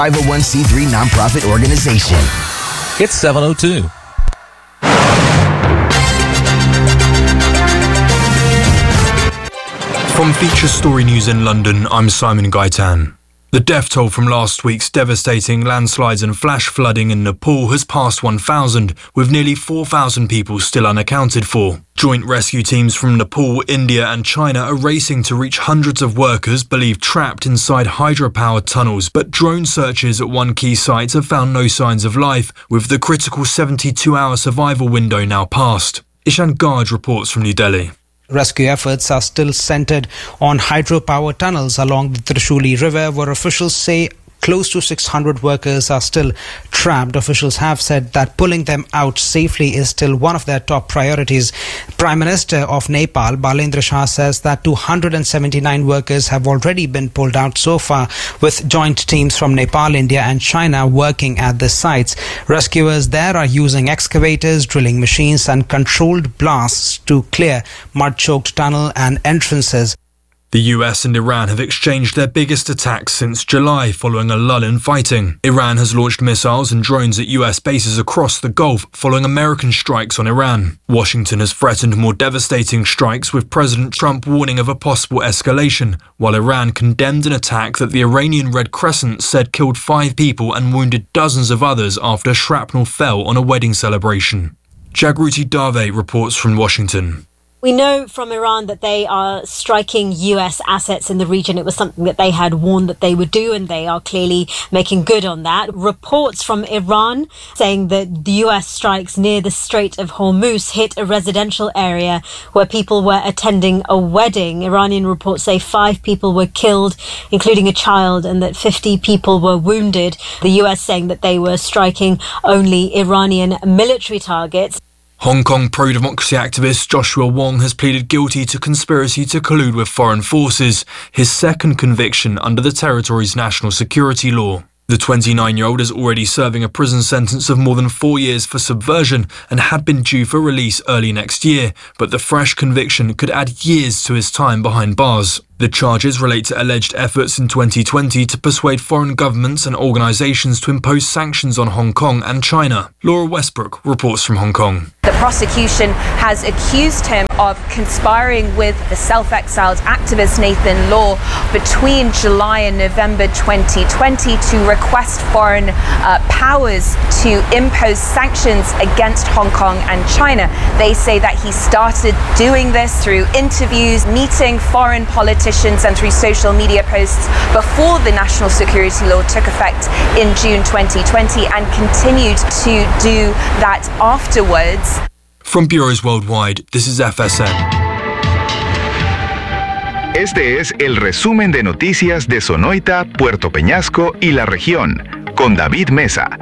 501c3 nonprofit organization. It's 7:02. From Feature Story News in London, I'm Simon Gaitan. The death toll from last week's devastating landslides and flash flooding in Nepal has passed 1,000, with nearly 4,000 people still unaccounted for. Joint rescue teams from Nepal, India and China are racing to reach hundreds of workers believed trapped inside hydropower tunnels, but drone searches at one key site have found no signs of life, with the critical 72-hour survival window now passed. Ishan Garg reports from New Delhi. Rescue efforts are still centered on hydropower tunnels along the Trishuli River, where officials say close to 600 workers are still trapped. Officials have said that pulling them out safely is still one of their top priorities. Prime Minister of Nepal, Balendra Shah, says that 279 workers have already been pulled out so far, with joint teams from Nepal, India and China working at the sites. Rescuers there are using excavators, drilling machines and controlled blasts to clear mud-choked tunnel and entrances. The US and Iran have exchanged their biggest attacks since July following a lull in fighting. Iran has launched missiles and drones at US bases across the Gulf following American strikes on Iran. Washington has threatened more devastating strikes, with President Trump warning of a possible escalation, while Iran condemned an attack that the Iranian Red Crescent said killed 5 people and wounded dozens of others after shrapnel fell on a wedding celebration. Jagruti Dave reports from Washington. We know from Iran that they are striking US assets in the region. It was something that they had warned that they would do, and they are clearly making good on that. Reports from Iran saying that the US strikes near the Strait of Hormuz hit a residential area where people were attending a wedding. Iranian reports say 5 people were killed, including a child, and that 50 people were wounded. The US saying that they were striking only Iranian military targets. Hong Kong pro-democracy activist Joshua Wong has pleaded guilty to conspiracy to collude with foreign forces, his second conviction under the territory's national security law. The 29-year-old is already serving a prison sentence of more than 4 years for subversion and had been due for release early next year, but the fresh conviction could add years to his time behind bars. The charges relate to alleged efforts in 2020 to persuade foreign governments and organisations to impose sanctions on Hong Kong and China. Laura Westbrook reports from Hong Kong. The prosecution has accused him of conspiring with the self-exiled activist Nathan Law between July and November 2020 to request foreign powers to impose sanctions against Hong Kong and China. They say that he started doing this through interviews, meeting foreign politicians and through social media posts before the national security law took effect in June 2020, and continued to do that afterwards. From bureaus worldwide, this is FSN. Este es el resumen de noticias de Sonoita, Puerto Peñasco y la región, con David Mesa.